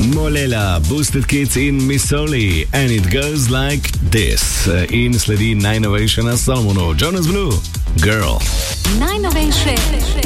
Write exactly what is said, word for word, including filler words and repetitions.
Molela, Boosted Kids in Missouri, and it goes like this. In sledi najnovejše na Solomonu, Jonas Blue, Girl. Najnovejše